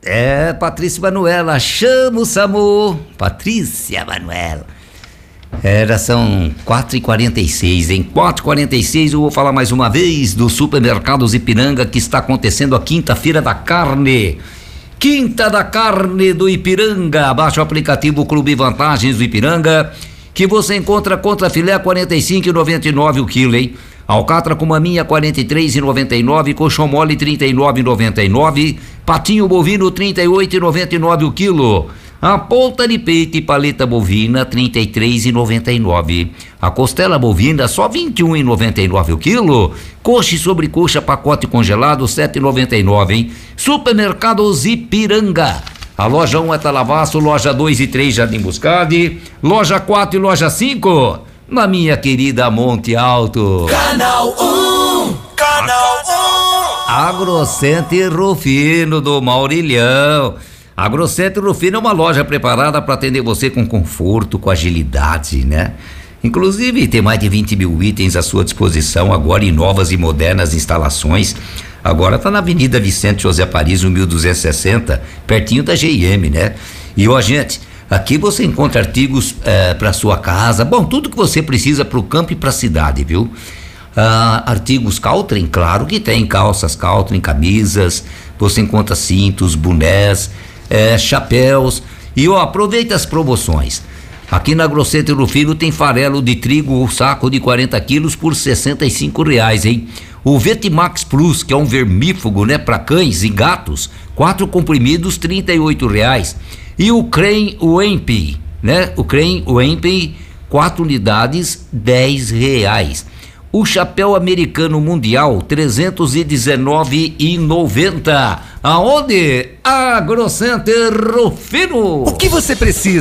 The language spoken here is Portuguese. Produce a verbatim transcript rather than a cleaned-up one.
É, Patrícia Manuela, chama o SAMU. Patrícia Manuela. Era, são quatro e quarenta e seis, em quatro e quarenta e seis eu vou falar mais uma vez do Supermercados Ipiranga, que está acontecendo a Quinta-feira da Carne. Quinta da Carne do Ipiranga. Baixe o aplicativo Clube Vantagens do Ipiranga, que você encontra contra filé quarenta e cinco e noventa e nove o quilo, hein? Alcatra com maminha quarenta e três e noventa e nove, coxão mole trinta e nove e noventa e nove, patinho bovino trinta e oito e noventa e nove o quilo. A ponta de peito e paleta bovina trinta e três e noventa e nove. A costela bovina só vinte e um e noventa e nove o quilo. Coxa e sobrecoxa pacote congelado sete e noventa e nove, hein? Supermercados Ipiranga. A loja um é Talavaço, loja dois e três Jardim Buscardi, loja quatro e loja cinco na minha querida Monte Alto. Canal um, Canal um. Agrocenter Rufino do Maurilhão. Agrocenter Rufino é uma loja preparada para atender você com conforto, com agilidade, né? Inclusive tem mais de vinte mil itens à sua disposição agora em novas e modernas instalações. Agora tá na Avenida Vicente José Paris, mil duzentos e sessenta, pertinho da G M, né? E ó, gente, aqui você encontra artigos é, para sua casa, bom, tudo que você precisa para o campo e para a cidade, viu? Ah, artigos Caltrim, claro que tem calças Caltrim, camisas, você encontra cintos, bonés, é, chapéus. E ó, aproveita as promoções. Aqui na Agrocenter Rufino tem farelo de trigo, o saco de quarenta quilos por sessenta e cinco reais, hein? O Vetimax Plus, que é um vermífugo, né, para cães e gatos, quatro comprimidos, trinta e oito reais. E o Crem Wemp, né? O Crem Wemp, quatro unidades, dez reais. O chapéu americano mundial, trezentos e dezenove e noventa. Aonde? Agrocenter Rufino. O que você precisa?